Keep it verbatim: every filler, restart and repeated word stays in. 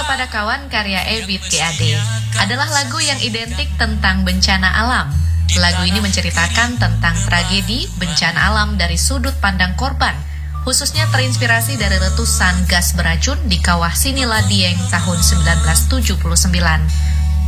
Pada Kawan karya Ebit G A D adalah lagu yang identik tentang bencana alam. Lagu ini menceritakan tentang tragedi bencana alam dari sudut pandang korban, khususnya terinspirasi dari letusan gas beracun di kawah Sinila Dieng tahun seribu sembilan ratus tujuh puluh sembilan.